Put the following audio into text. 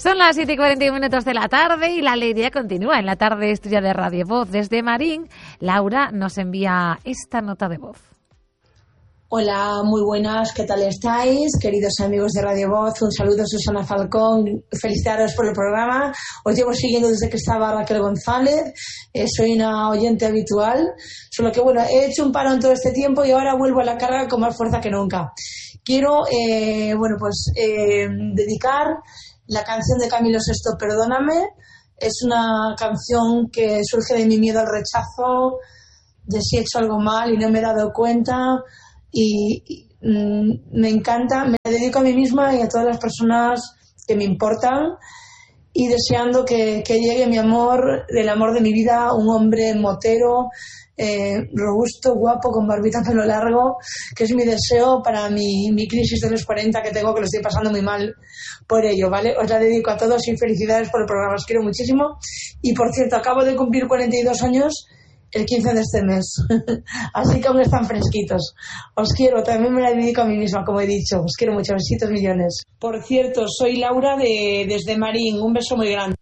Son las 7:41 de la tarde y la alegría continúa en la tarde estudia de Radio Voz. Desde Marín, Laura nos envía esta nota de voz. Hola, muy buenas, ¿qué tal estáis? Queridos amigos de Radio Voz, un saludo a Susana Falcón, felicitaros por el programa. Os llevo siguiendo desde que estaba Raquel González, soy una oyente habitual, solo que bueno, he hecho un parón todo este tiempo y ahora vuelvo a la carga con más fuerza que nunca. Quiero, dedicar la canción de Camilo VI, Perdóname. Es una canción que surge de mi miedo al rechazo, de si he hecho algo mal y no me he dado cuenta. Y me encanta, me dedico a mí misma y a todas las personas que me importan y deseando que llegue mi amor, el amor de mi vida, un hombre motero, robusto, guapo, con barbita, pelo largo, que es mi deseo para mi crisis de los 40 que tengo, que lo estoy pasando muy mal por ello, ¿vale? Os la dedico a todos y felicidades por el programa, os quiero muchísimo. Y por cierto, acabo de cumplir 42 años el 15 de este mes, así que aún están fresquitos. Os quiero, también me la dedico a mí misma, como he dicho. Os quiero mucho, besitos millones. Por cierto, soy Laura desde Marín, un beso muy grande.